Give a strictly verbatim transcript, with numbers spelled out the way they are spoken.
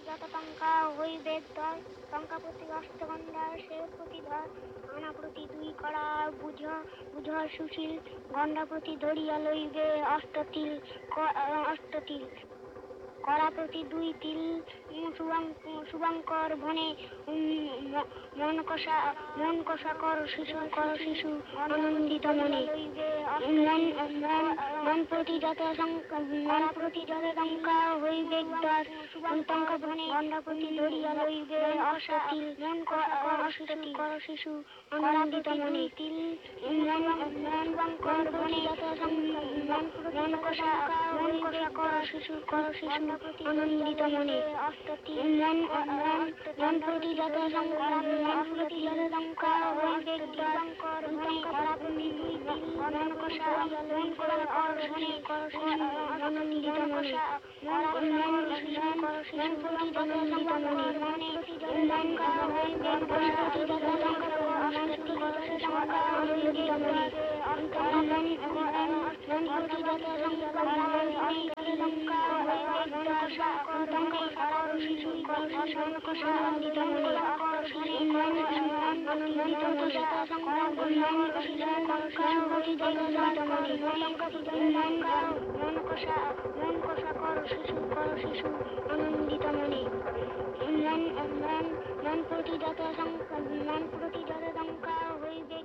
যত টঙ্কা হইবে দর, টঙ্কা প্রতি অষ্টগন্ধা সে প্রতিধর, আনা প্রতি দুই কড়া বুঝ বুঝ সুশীল, গন্ডা প্রতি ধরিয়া লইবে অষ্টতিল, অষ্টতিল কড়া প্রতি দুই তিল শুভঙ্কর বনে, মন কষা মন কষা কর শিশু কর শিশু আনন্দিত মনে, মন প্রতি যত মন প্রতি যত টঙ্কা হইবে দশ, টঙ্কা বনে গন্ডা প্রতি ধরিয়া লইবে অষ্টতিল, মন কষা কর অষ্টতিল কর শিশু আনন্দিত মনে, তিল মন প্রতি যত মন কষা মন কষা কর শিশু কর শিশু আনন্দিত মনে, মন মন প্রতি যত মন প্রতি যত টঙ্কা হইবে মন কষা মন কষা কর শিশু কর শিশু আনন্দিত মনে, মন প্রতি যত আনন্দিত মনে, মন প্রতি যত অষ্টতি কর শিশু আনন্দিত মনে, মন প্রতি যত লঙ্কা শিশু আনন্দিত মনে, আনন্দিত মন কষা মন কষা কর শিশু কর শিশু আনন্দিত মনে, মন মন মন প্রতি যত মন প্রতি যত লঙ্কা হইবে